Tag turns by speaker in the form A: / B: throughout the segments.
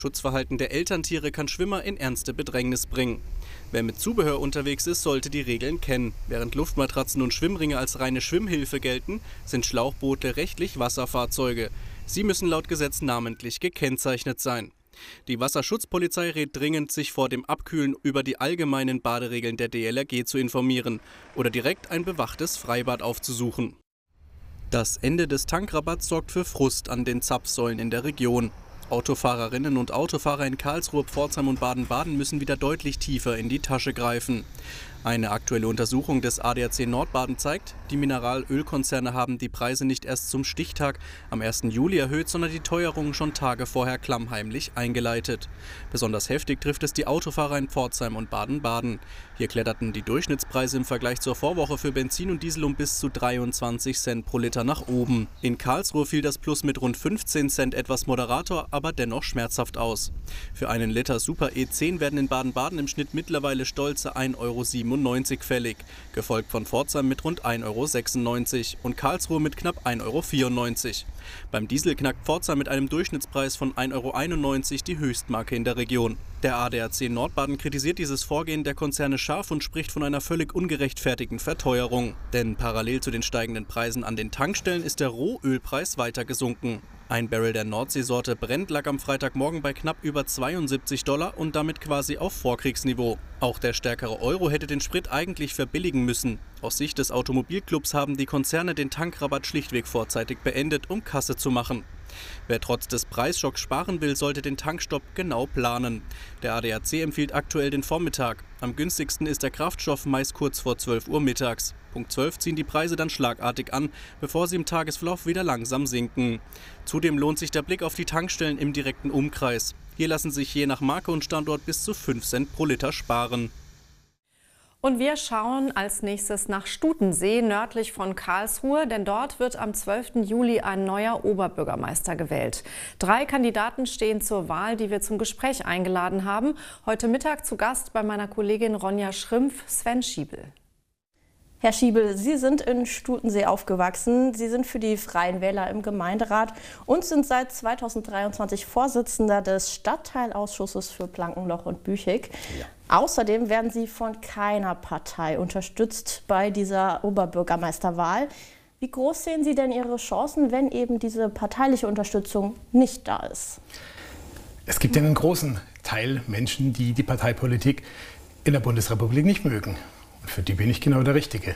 A: Schutzverhalten der Elterntiere kann Schwimmer in ernste Bedrängnis bringen. Wer mit Zubehör unterwegs ist, sollte die Regeln kennen. Während Luftmatratzen und Schwimmringe als reine Schwimmhilfe gelten, sind Schlauchboote rechtlich Wasserfahrzeuge. Sie müssen laut Gesetz namentlich gekennzeichnet sein. Die Wasserschutzpolizei rät dringend, sich vor dem Abkühlen über die allgemeinen Baderegeln der DLRG zu informieren oder direkt ein bewachtes Freibad aufzusuchen. Das Ende des Tankrabatts sorgt für Frust an den Zapfsäulen in der Region. Autofahrerinnen und Autofahrer in Karlsruhe, Pforzheim und Baden-Baden müssen wieder deutlich tiefer in die Tasche greifen. Eine aktuelle Untersuchung des ADAC Nordbaden zeigt, die Mineralölkonzerne haben die Preise nicht erst zum Stichtag am 1. Juli erhöht, sondern die Teuerungen schon Tage vorher klammheimlich eingeleitet. Besonders heftig trifft es die Autofahrer in Pforzheim und Baden-Baden. Hier kletterten die Durchschnittspreise im Vergleich zur Vorwoche für Benzin und Diesel um bis zu 23 Cent pro Liter nach oben. In Karlsruhe fiel das Plus mit rund 15 Cent etwas moderater, aber dennoch schmerzhaft aus. Für einen Liter Super E10 werden in Baden-Baden im Schnitt mittlerweile stolze 1,97 € fällig, gefolgt von Pforzheim mit rund 1,96 € und Karlsruhe mit knapp 1,94 € Beim Diesel knackt Pforzheim mit einem Durchschnittspreis von 1,91 € die Höchstmarke in der Region. Der ADAC Nordbaden kritisiert dieses Vorgehen der Konzerne scharf und spricht von einer völlig ungerechtfertigten Verteuerung. Denn parallel zu den steigenden Preisen an den Tankstellen ist der Rohölpreis weiter gesunken. Ein Barrel der Nordseesorte Brent lag am Freitagmorgen bei knapp über $72 und damit quasi auf Vorkriegsniveau. Auch der stärkere Euro hätte den Sprit eigentlich verbilligen müssen. Aus Sicht des Automobilclubs haben die Konzerne den Tankrabatt schlichtweg vorzeitig beendet, um Kasse zu machen. Wer trotz des Preisschocks sparen will, sollte den Tankstopp genau planen. Der ADAC empfiehlt aktuell den Vormittag. Am günstigsten ist der Kraftstoff meist kurz vor 12 Uhr mittags. Punkt 12 ziehen die Preise dann schlagartig an, bevor sie im Tagesverlauf wieder langsam sinken. Zudem lohnt sich der Blick auf die Tankstellen im direkten Umkreis. Hier lassen sich je nach Marke und Standort bis zu 5 Cent pro Liter sparen.
B: Und wir schauen als nächstes nach Stutensee, nördlich von Karlsruhe, denn dort wird am 12. Juli ein neuer Oberbürgermeister gewählt. 3 Kandidaten stehen zur Wahl, die wir zum Gespräch eingeladen haben. Heute Mittag zu Gast bei meiner Kollegin Ronja Schrimpf, Sven Schiebel.
C: Herr Schiebel, Sie sind in Stutensee aufgewachsen. Sie sind für die Freien Wähler im Gemeinderat und sind seit 2023 Vorsitzender des Stadtteilausschusses für Plankenloch und Büchig. Ja. Außerdem werden Sie von keiner Partei unterstützt bei dieser Oberbürgermeisterwahl. Wie groß sehen Sie denn Ihre Chancen, wenn eben diese parteiliche Unterstützung nicht da ist?
D: Es gibt ja einen großen Teil Menschen, die die Parteipolitik in der Bundesrepublik nicht mögen. Und für die bin ich genau der Richtige.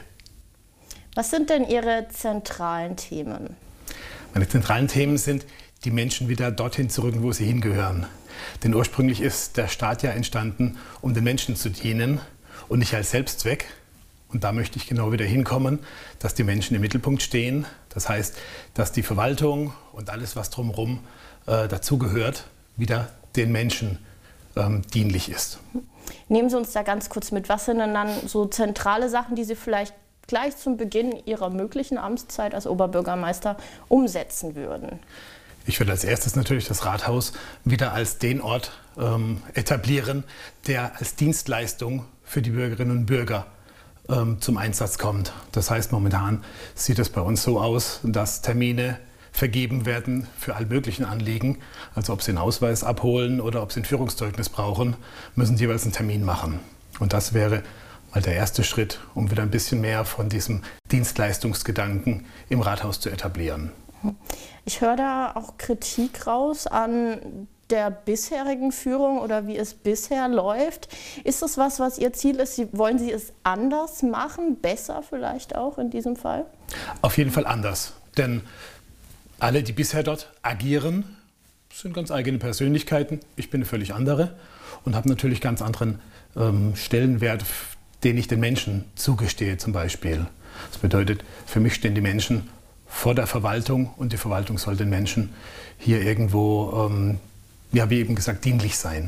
C: Was sind denn Ihre zentralen Themen?
D: Meine zentralen Themen sind, die Menschen wieder dorthin zu rücken, wo sie hingehören. Denn ursprünglich ist der Staat ja entstanden, um den Menschen zu dienen und nicht als Selbstzweck. Und da möchte ich genau wieder hinkommen, dass die Menschen im Mittelpunkt stehen. Das heißt, dass die Verwaltung und alles, was drumherum dazugehört, wieder den Menschen dienlich ist.
C: Nehmen Sie uns da ganz kurz mit. Was sind denn dann so zentrale Sachen, die Sie vielleicht gleich zum Beginn Ihrer möglichen Amtszeit als Oberbürgermeister umsetzen würden?
D: Ich würde als erstes natürlich das Rathaus wieder als den Ort etablieren, der als Dienstleistung für die Bürgerinnen und Bürger zum Einsatz kommt. Das heißt, momentan sieht es bei uns so aus, dass Termine vergeben werden für all möglichen Anliegen. Also ob Sie einen Ausweis abholen oder ob Sie ein Führungszeugnis brauchen, müssen Sie jeweils einen Termin machen. Und das wäre mal der erste Schritt, um wieder ein bisschen mehr von diesem Dienstleistungsgedanken im Rathaus zu etablieren.
C: Ich höre da auch Kritik raus an der bisherigen Führung oder wie es bisher läuft. Ist das was Ihr Ziel ist? Wollen Sie es anders machen, besser vielleicht auch in diesem Fall?
D: Auf jeden Fall anders, denn alle, die bisher dort agieren, sind ganz eigene Persönlichkeiten. Ich bin eine völlig andere und habe natürlich ganz anderen Stellenwert, den ich den Menschen zugestehe zum Beispiel. Das bedeutet, für mich stehen die Menschen vor der Verwaltung und die Verwaltung soll den Menschen hier irgendwo, ja, wie eben gesagt, dienlich sein.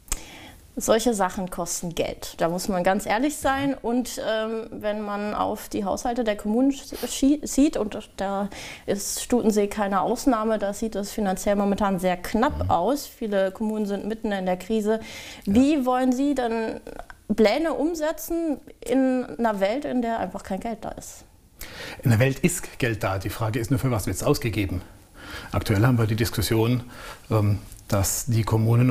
C: Solche Sachen kosten Geld, da muss man ganz ehrlich sein. Und wenn man auf die Haushalte der Kommunen sieht, und da ist Stutensee keine Ausnahme, da sieht es finanziell momentan sehr knapp aus. Viele Kommunen sind mitten in der Krise. Wie wollen Sie dann Pläne umsetzen in einer Welt, in der einfach kein Geld da ist?
D: In der Welt ist Geld da. Die Frage ist nur, für was wird es ausgegeben? Aktuell haben wir die Diskussion, dass die Kommune